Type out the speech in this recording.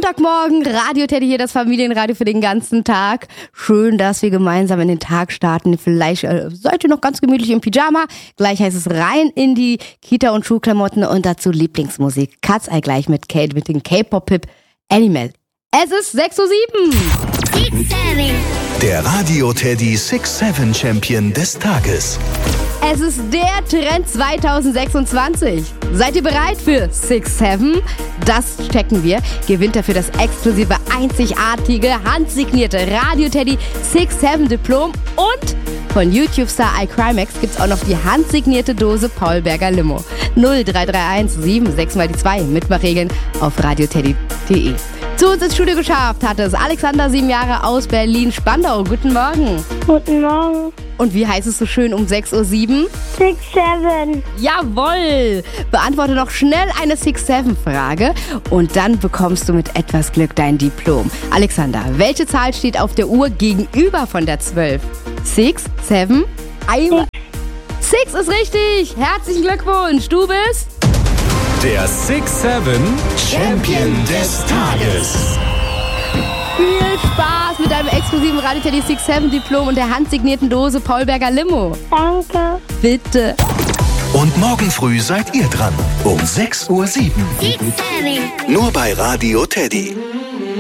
Montagmorgen, Radio Teddy hier, das Familienradio für den ganzen Tag. Schön, dass wir gemeinsam in den Tag starten. Vielleicht seid ihr noch ganz gemütlich im Pyjama. Gleich heißt es rein in die Kita- und Schulklamotten und dazu Lieblingsmusik. Cat's Eye gleich mit Kate, mit dem K-Pop-Pip Animal. Es ist 6:07 Uhr. 6-7. Der Radio Teddy 6-7 Champion des Tages. Es ist der Trend 2026. Seid ihr bereit für 6-7? Das checken wir. Gewinnt dafür das exklusive, einzigartige, handsignierte Radio Teddy 6-7 Diplom und von YouTube-Star iCrimex gibt's auch noch die handsignierte Dose Paulberger Limo. 0331 76 mal die 2. Mitmachregeln auf radioteddy.de. Zu uns ins Studio geschafft hat es Alexander, 7 Jahre aus Berlin-Spandau. Guten Morgen. Guten Morgen. Und wie heißt es so schön um 6:07 Uhr? 6-7. Jawohl! Beantworte noch schnell eine 6-7-Frage und dann bekommst du mit etwas Glück dein Diplom. Alexander, welche Zahl steht auf der Uhr gegenüber von der 12? 6, 7, einmal. 6 ist richtig! Herzlichen Glückwunsch! Du bist... Der 6-7 Champion des Tages. Viel Spaß mit deinem exklusiven Radio Teddy 6-7 Diplom und der handsignierten Dose Paulberger Limo. Danke. Bitte. Und morgen früh seid ihr dran um 6:07 Uhr. 6-7. Nur bei Radio Teddy.